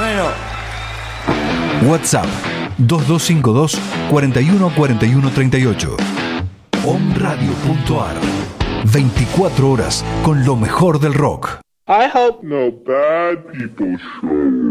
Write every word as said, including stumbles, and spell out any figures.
Bueno. WhatsApp dos dos cinco dos, cuatro uno cuatro uno tres ocho. Omradio punto ar. veinticuatro horas con lo mejor del rock. I hope no bad people show.